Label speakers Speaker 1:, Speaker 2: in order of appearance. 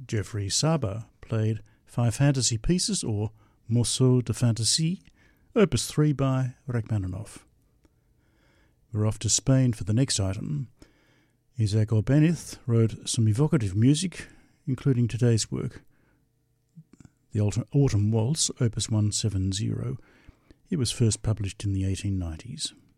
Speaker 1: Geoffrey Saba played 5 fantasy pieces, or Morceaux de Fantasie, Opus 3 by Rachmaninoff. We're off to Spain for the next item. Isaac Albéniz wrote some evocative music, including today's work, the Autumn Waltz, Opus 170. It was first published in the 1890s.